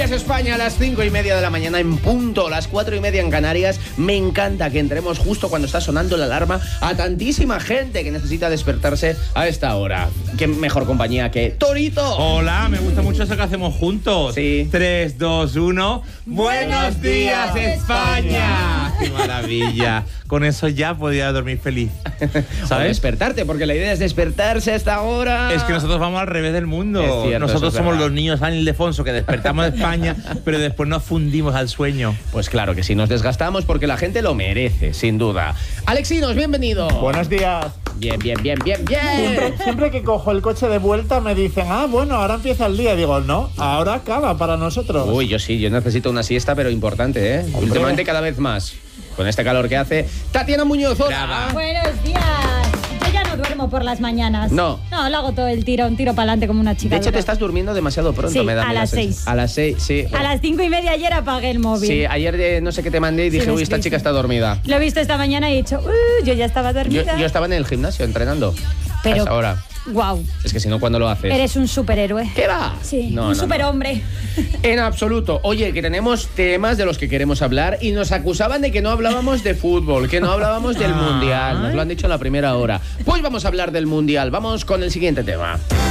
días, España, a las 5:30 de la mañana en punto, las 4:30 en Canarias. Me encanta que entremos justo cuando está sonando la alarma a tantísima gente que necesita despertarse a esta hora. Qué mejor compañía que Torito. Hola, me gusta mucho eso que hacemos juntos. Sí. 3, 2, 1. ¡Buenos días, España! ¡Qué maravilla! Con eso ya podía dormir feliz. O ¿Sabes? despertarte, porque la idea es despertarse a esta hora. Es que nosotros vamos al revés del mundo. Es cierto, Nosotros eso es somos verdad. los niños San Ildefonso que despertamos de España, pero después nos fundimos al sueño. Pues claro que sí, nos desgastamos porque la gente lo merece, sin duda. Alexinos, bienvenido. Buenos días. Bien. Siempre que cojo el coche de vuelta me dicen, bueno, ahora empieza el día. Digo, no, ahora acaba para nosotros. Uy, yo necesito una siesta, pero importante, ¿eh? Hombre. Últimamente cada vez más. Con este calor que hace. Tatiana Muñoz, hola. Brava. Buenos días. Yo ya no duermo por las mañanas. No. No, lo hago todo el tiro para adelante como una chica. De hecho, te dura. estás durmiendo demasiado pronto, Sí, me da a mí la las sensación. 6. A las 6, sí. A las 5:30 ayer apagué el móvil. Sí, ayer no sé qué te mandé y dije, me uy, esta escribiste. chica está dormida. Lo he visto esta mañana y he dicho, yo ya estaba Yo dormida. estaba en el gimnasio entrenando. Pero, A esa hora. Wow, Es que si no, ¿cuándo lo haces? eres un superhéroe. ¿Qué va? Sí, No, un no. superhombre. En absoluto. Oye, que tenemos temas de los que queremos hablar y nos acusaban de que no hablábamos de fútbol, que no hablábamos del Mundial. Nos lo han dicho en la primera hora. Pues vamos a hablar del Mundial. Vamos con el siguiente tema.